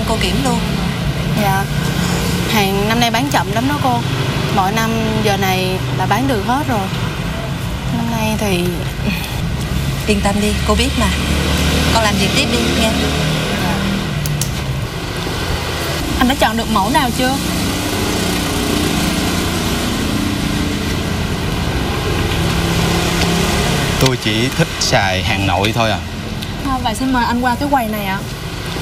cô kiểm luôn. Dạ. Hàng năm nay bán chậm lắm đó cô. Mọi năm giờ này là bán được hết rồi. Năm nay thì... Yên tâm đi, cô biết mà. Con làm việc tiếp đi nghe. Dạ. Anh đã chọn được mẫu nào chưa? Tôi chỉ thích xài hàng nội thôi à. Vậy xin mời anh qua cái quầy này ạ.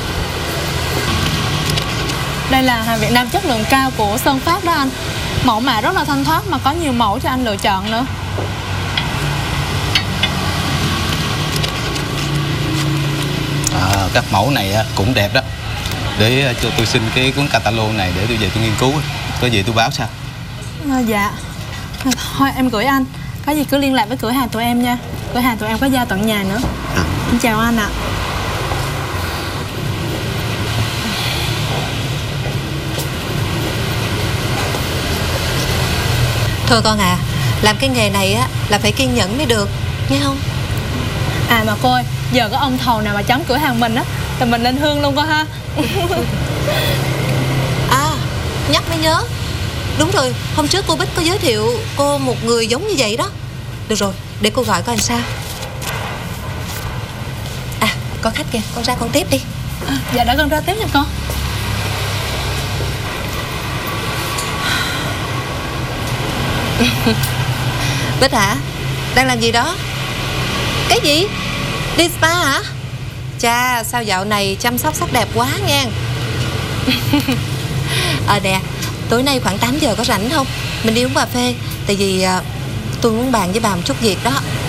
Đây là hàng Việt Nam chất lượng cao của Sơn Phát đó anh. Mẫu mã rất là thanh thoát mà có nhiều mẫu cho anh lựa chọn nữa. Các mẫu này cũng đẹp đó. Để cho tôi xin cái cuốn catalog này để tôi về tôi nghiên cứu. Có gì tôi báo sao? Dạ. Thôi em gửi anh. Có gì cứ liên lạc với cửa hàng tụi em nha. Cửa hàng tụi em có giao tận nhà nữa. Em chào anh ạ. Thôi con à, làm cái nghề này á là phải kiên nhẫn mới được, nghe không? À mà cô ơi, giờ có ông thầu nào mà chống cửa hàng mình á thì mình lên hương luôn cô ha. À, nhắc mới nhớ. Đúng rồi, hôm trước cô Bích có giới thiệu cô một người giống như vậy đó. Được rồi, để cô gọi coi làm sao. À, có khách kìa, con ra con tiếp đi. Dạ để con ra tiếp nha con. Bích hả? Đang làm gì đó? Cái gì? Đi spa hả? Chà, sao dạo này chăm sóc sắc đẹp quá nha. Nè, tối nay khoảng 8 giờ có rảnh không? Mình đi uống cà phê. Tại vì tôi muốn bàn với bà một chút việc đó.